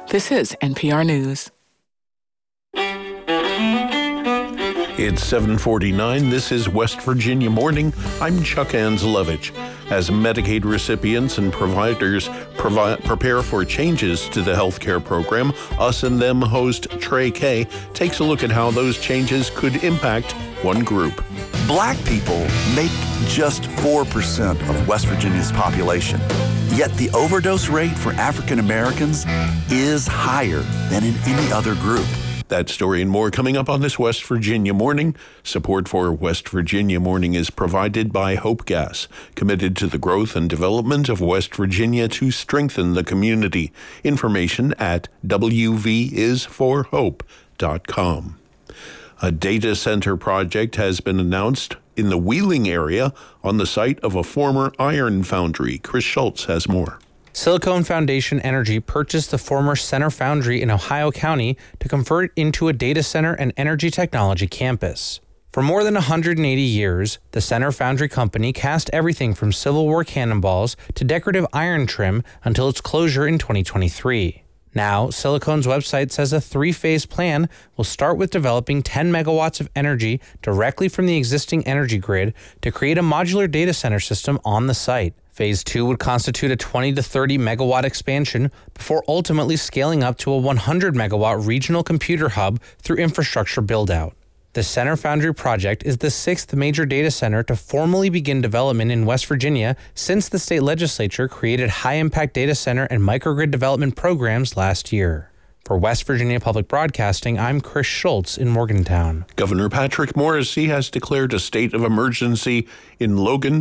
This is NPR News. It's 7:49. This is West Virginia Morning. I'm Chuck Anzelevich. As Medicaid recipients and providers prepare for changes to the health care program, Us and Them host Trey Kay takes a look at how those changes could impact one group. Black people make just 4% of West Virginia's population. Yet the overdose rate for African Americans is higher than in any other group. That story and more coming up on this West Virginia Morning. Support for West Virginia Morning is provided by Hope Gas, committed to the growth and development of West Virginia to strengthen the community. Information at wvisforhope.com. A data center project has been announced in the Wheeling area on the site of a former iron foundry. Chris Schultz has more. Silicon Foundation Energy purchased the former Center Foundry in Ohio County to convert it into a data center and energy technology campus. For more than 180 years, the Center Foundry Company cast everything from Civil War cannonballs to decorative iron trim until its closure in 2023. Now, Silicon's website says a three-phase plan will start with developing 10 megawatts of energy directly from the existing energy grid to create a modular data center system on the site. Phase 2 would constitute a 20 to 30 megawatt expansion before ultimately scaling up to a 100 megawatt regional computer hub through infrastructure build-out. The Center Foundry project is the sixth major data center to formally begin development in West Virginia since the state legislature created high-impact data center and microgrid development programs last year. For West Virginia Public Broadcasting, I'm Chris Schultz in Morgantown. Governor Patrick Morrisey has declared a state of emergency in Logan,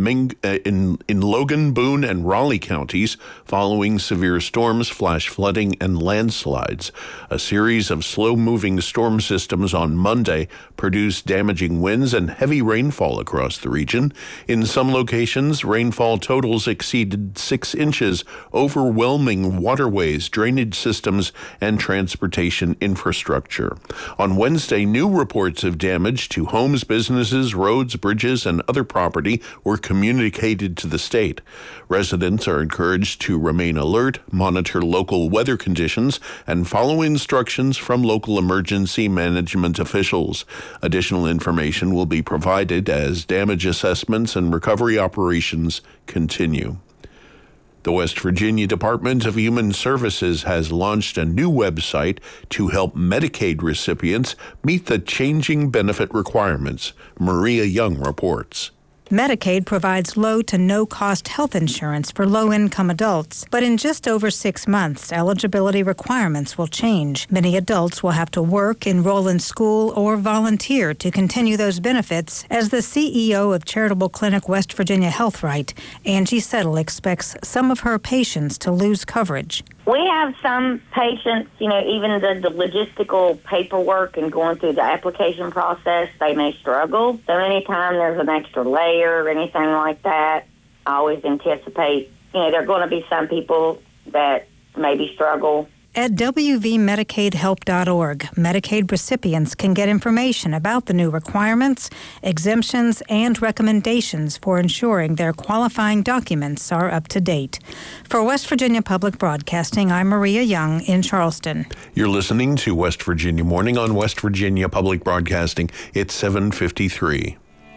Boone, and Raleigh counties following severe storms, flash flooding, and landslides. A series of slow-moving storm systems on Monday produced damaging winds and heavy rainfall across the region. In some locations, rainfall totals exceeded 6 inches, overwhelming waterways, drainage systems, and transportation infrastructure. On Wednesday, new reports of damage to homes, businesses, roads, bridges, and other property were communicated to the state. Residents are encouraged to remain alert, monitor local weather conditions, and follow instructions from local emergency management officials. Additional information will be provided as damage assessments and recovery operations continue. The West Virginia Department of Human Services has launched a new website to help Medicaid recipients meet the changing benefit requirements. Maria Young reports. Medicaid provides low to no-cost health insurance for low-income adults, but in just over 6 months, eligibility requirements will change. Many adults will have to work, enroll in school, or volunteer to continue those benefits. As the CEO of Charitable Clinic West Virginia Health Right, Angie Settle expects some of her patients to lose coverage. We have some patients, even the logistical paperwork and going through the application process, they may struggle. So anytime there's an extra layer or anything like that, I always anticipate, there are going to be some people that maybe struggle. At wvmedicaidhelp.org, Medicaid recipients can get information about the new requirements, exemptions, and recommendations for ensuring their qualifying documents are up to date. For West Virginia Public Broadcasting, I'm Maria Young in Charleston. You're listening to West Virginia Morning on West Virginia Public Broadcasting. It's 7:53.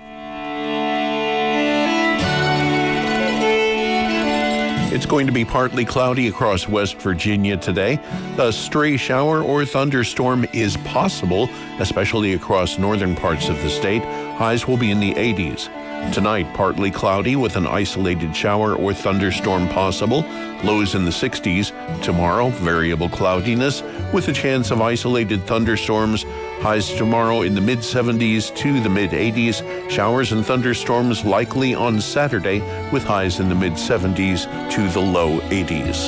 It's going to be partly cloudy across West Virginia today. A stray shower or thunderstorm is possible, especially across northern parts of the state. Highs will be in the 80s. Tonight, partly cloudy with an isolated shower or thunderstorm possible. Lows in the 60s. Tomorrow, variable cloudiness with a chance of isolated thunderstorms. Highs tomorrow in the mid-70s to the mid-80s. Showers and thunderstorms likely on Saturday with highs in the mid-70s to the low 80s.